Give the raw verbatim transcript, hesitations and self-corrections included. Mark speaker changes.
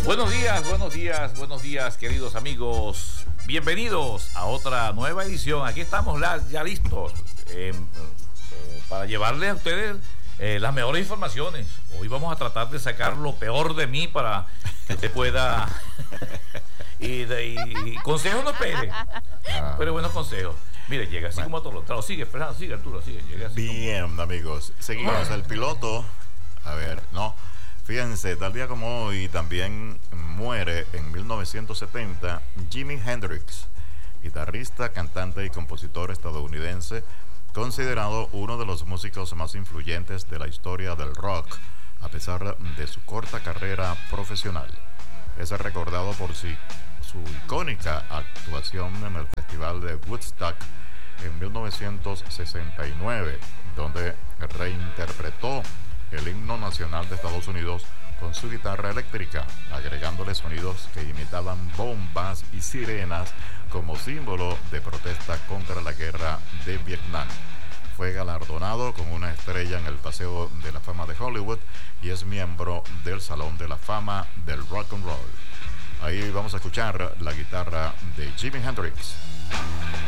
Speaker 1: Buenos días, buenos días, buenos días, queridos amigos. Bienvenidos a otra nueva edición. Aquí estamos ya listos eh, eh, para llevarles a ustedes eh, las mejores informaciones. Hoy vamos a tratar de sacar lo peor de mí para que usted pueda... y, de, y, y consejos no espere, ah. pero buenos consejos. Mire, llega así bueno. como a todos los trados. Sigue, Fernando, sigue, Arturo, sigue. Llega así
Speaker 2: Bien, como... amigos. Seguimos. El piloto, a ver, no... Fíjense, tal día como hoy también muere en mil novecientos setenta Jimi Hendrix, guitarrista, cantante y compositor estadounidense, considerado uno de los músicos más influyentes de la historia del rock, a pesar de su corta carrera profesional. Es recordado por su, su icónica actuación en el Festival de Woodstock en mil novecientos sesenta y nueve, donde reinterpretó el himno nacional de Estados Unidos con su guitarra eléctrica, agregándole sonidos que imitaban bombas y sirenas como símbolo de protesta contra la guerra de Vietnam. Fue galardonado con una estrella en el Paseo de la Fama de Hollywood y es miembro del Salón de la Fama del Rock and Roll. Ahí vamos a escuchar la guitarra de Jimi Hendrix.